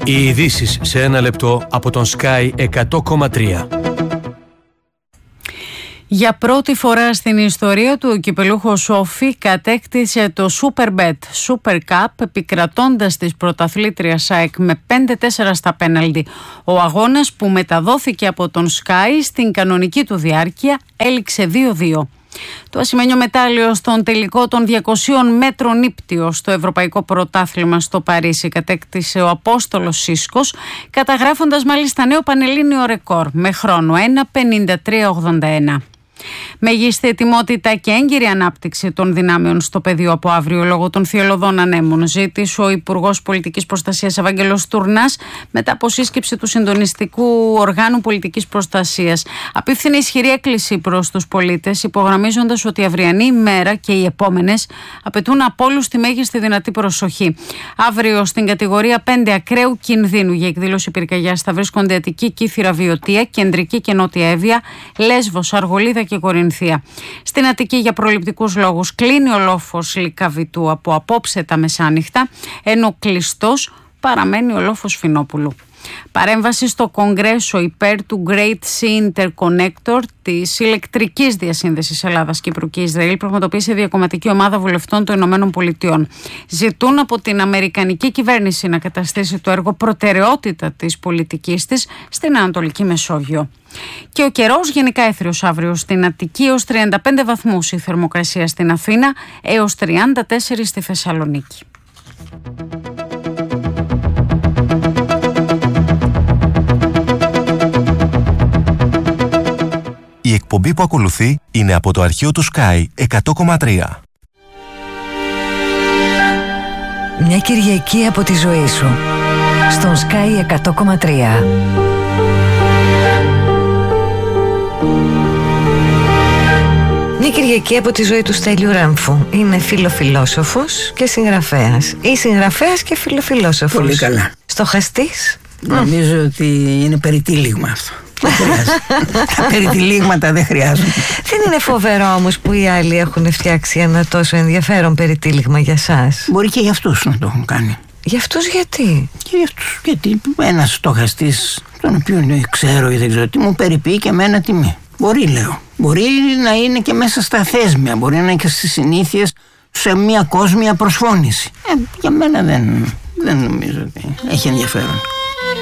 Οι ειδήσεις σε ένα λεπτό από τον Sky 100,3. Για πρώτη φορά στην ιστορία του, ο κυπελούχος Όφη κατέκτησε το Superbet Super Cup, επικρατώντας της πρωταθλήτριας ΑΕΚ με 5-4 στα πέναλτι. Ο αγώνας, που μεταδόθηκε από τον Sky στην κανονική του διάρκεια, έληξε 2-2. Το ασημένιο μετάλλιο στον τελικό των 200 μέτρων ύπτιο στο Ευρωπαϊκό Πρωτάθλημα στο Παρίσι κατέκτησε ο Απόστολος Σίσκος, καταγράφοντας μάλιστα νέο πανελλήνιο ρεκόρ με χρόνο 1:53.81. Μέγιστη ετοιμότητα και έγκυρη ανάπτυξη των δυνάμεων στο πεδίο από αύριο λόγω των θυελλωδών ανέμων, ζήτησε ο Υπουργός Πολιτικής Προστασίας Ευάγγελος Τουρνάς μετά από σύσκεψη του Συντονιστικού Οργάνου Πολιτικής Προστασίας. Απίφθινε ισχυρή έκκληση προς τους πολίτες, υπογραμμίζοντας ότι η αυριανή ημέρα και οι επόμενες απαιτούν από όλους τη μέγιστη δυνατή προσοχή. Αύριο στην κατηγορία 5 ακραίου κινδύνου για εκδήλωση πυρκαγιάς θα βρίσκονται Αττική, Κύθυρα, Βιωτία, Κεντρική και Νότια Εύβοια, Λέσβος, Αργολίδα και Κορινθία. Στην Αττική, για προληπτικούς λόγους, κλείνει ο λόφος Λυκαβητού από απόψε τα μεσάνυχτα, ενώ κλειστός παραμένει ο λόφος Φινόπουλου. Παρέμβαση στο Κογκρέσο υπέρ του Great Sea Interconnector της ηλεκτρικής διασύνδεσης Ελλάδας, Κύπρου και Ισραήλ πραγματοποίησε διακομματική ομάδα βουλευτών των Ηνωμένων Πολιτειών. Ζητούν από την Αμερικανική κυβέρνηση να καταστήσει το έργο προτεραιότητα της πολιτικής της στην Ανατολική Μεσόγειο. Και ο καιρός γενικά έθριος αύριο στην Αττική, έως 35 βαθμούς η θερμοκρασία στην Αθήνα, έως 34 στη Θεσσαλονίκη. Η εκπομπή που ακολουθεί είναι από το αρχείο του Sky 100,3. Μια Κυριακή από τη ζωή σου στον Sky 100,3. Μια Κυριακή από τη ζωή του Στέλιου Ράμφου. Είναι φιλοφιλόσοφος και συγγραφέας. Ή συγγραφέας και φιλοφιλόσοφος. Πολύ καλά. Στοχαστής. Νομίζω ότι είναι περιτύλιγμα αυτό. Τα περιτυλίγματα δεν χρειάζονται. Δεν είναι φοβερό όμως που οι άλλοι έχουν φτιάξει ένα τόσο ενδιαφέρον περιτύλιγμα για σας? Μπορεί και για αυτούς να το έχουν κάνει. Για αυτούς γιατί? Και για αυτούς γιατί ένας στοχαστής, τον οποίο ξέρω ή δεν ξέρω τι, μου περιποιεί και με ένα τιμή. Μπορεί, λέω. Μπορεί να είναι και μέσα στα θέσμια, μπορεί να είναι και στις συνήθειες, σε μια κόσμια προσφώνηση. Για μένα δεν νομίζω ότι έχει ενδιαφέρον.